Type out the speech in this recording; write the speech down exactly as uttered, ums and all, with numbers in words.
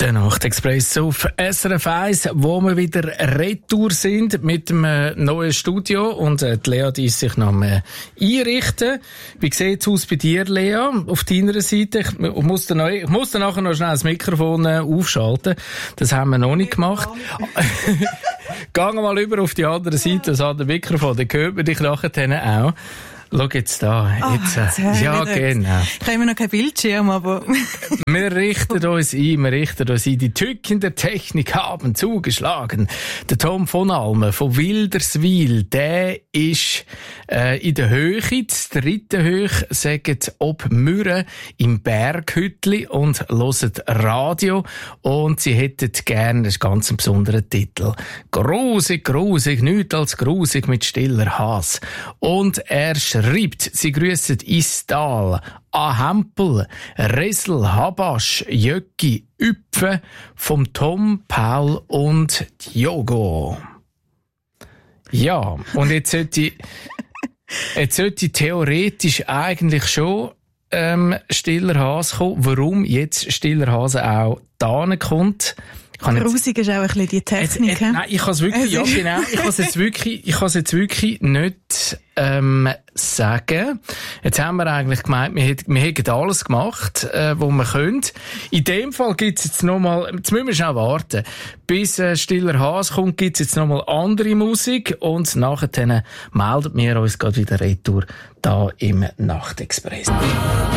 Der Nachtexpress auf S R F eins, wo wir wieder retour sind mit dem neuen Studio und äh, die Lea, die ist sich noch mal einrichten. Wie sieht's aus bei dir, Lea, auf deiner Seite? Ich muss dann, noch, ich muss dann nachher noch schnell das Mikrofon äh, aufschalten. Das haben wir noch nicht gemacht. Gehen wir mal über auf die andere Seite, das andere Mikrofon, dann hört man dich nachher auch. Schau jetzt da. Jetzt, oh, äh, ja, genau. Ich habe immer noch keinen Bildschirm, aber... Wir richten uns ein, wir richten uns ein. Die Tücken der Technik haben zugeschlagen. Der Tom von Almen von Wilderswil, der ist äh, in der Höhe, das dritte Höhe, sagt ob Mürren im Berghütli und hören Radio. Und sie hätten gerne, das ist ganz ein besonderer Titel, «Grusig, grusig, nichts als grusig mit stiller Hass». Und er schreibt, sie grüssen Istal, Ahempel, Resel, Habasch, Jöcki, Üpfe vom Tom, Paul und Diogo. Ja, und jetzt sollte ich, jetzt sollte ich theoretisch eigentlich schon ähm, stiller Hase kommen. Warum jetzt stiller Hase auch da kommt? Grusig ist auch ein bisschen die Technik. Jetzt, äh, nein, ich kann es wirklich, ja genau, ich kann es jetzt wirklich, ich kann es jetzt wirklich nicht ähm, sagen. Jetzt haben wir eigentlich gemeint, wir hätten, wir hätten alles gemacht, äh, was wir können. In dem Fall gibt's jetzt nochmal, jetzt müssen wir schnell warten, bis äh, stiller Hase kommt, gibt's jetzt nochmal andere Musik und nachher melden wir uns gerade wieder retour da im Nachtexpress.